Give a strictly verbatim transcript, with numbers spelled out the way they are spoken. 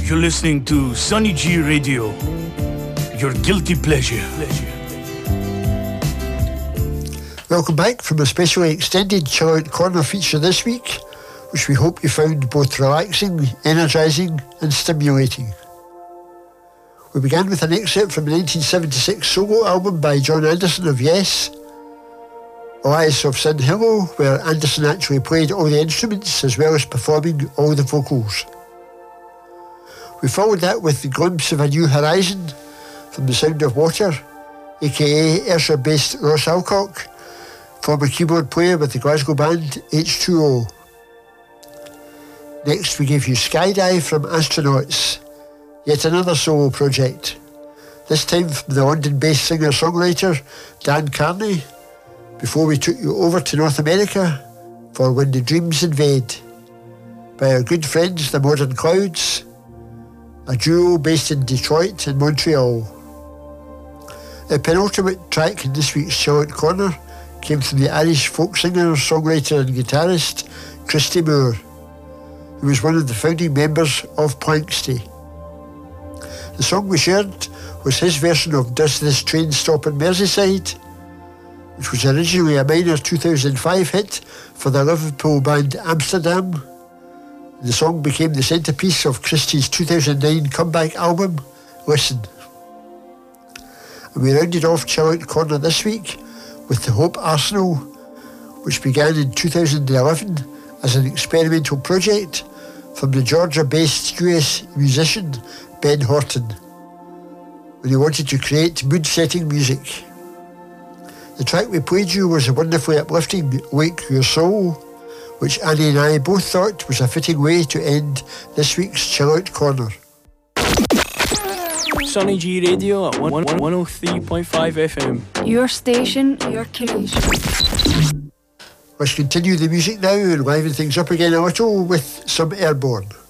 You're listening to Sonny G Radio, your guilty pleasure. Welcome back from a specially extended Chill Out Corner feature this week, which we hope you found both relaxing, energising and stimulating. We began with an excerpt from the nineteen seventy-six solo album by John Anderson of Yes, Elias of Sin Hillow, where Anderson actually played all the instruments as well as performing all the vocals. We followed that with the glimpse of a new horizon from The Sound of Water, aka Ayrshire-based Ross Alcock, former keyboard player with the Glasgow band H two O. Next we gave you Skydive from Astronauts, yet another solo project, this time from the London-based singer-songwriter Dan Carney, before we took you over to North America for When the Dreams Invade, by our good friends the Modern Clouds, a duo based in Detroit and Montreal. The penultimate track in this week's Chill Out Corner came from the Irish folk singer, songwriter and guitarist Christy Moore, who was one of the founding members of Planxty. The song we shared was his version of Does This Train Stop in Merseyside, which was originally a minor two thousand five hit for the Liverpool band Amsterdam. The song became the centrepiece of Christy's two thousand nine comeback album, Listen. And we rounded off Chill Out Corner this week with The Hope Arsenal, which began in two thousand eleven as an experimental project from the Georgia-based U S musician Ben Horton, when he wanted to create mood-setting music. The track we played you was the wonderfully uplifting Wake Your Soul, which Annie and I both thought was a fitting way to end this week's Chill Out Corner. Sonny G Radio at one oh three point five F M. Your station, your creation. Let's continue the music now and liven things up again a little with some Airborne.